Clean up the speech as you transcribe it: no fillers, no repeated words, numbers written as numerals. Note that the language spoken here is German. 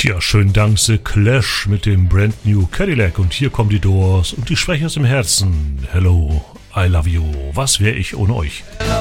Tja, schönen Dank The Clash mit dem Brand New Cadillac und hier kommen die Doors und die Sprecher aus dem Herzen. Hello, I love you. Was wäre ich ohne euch?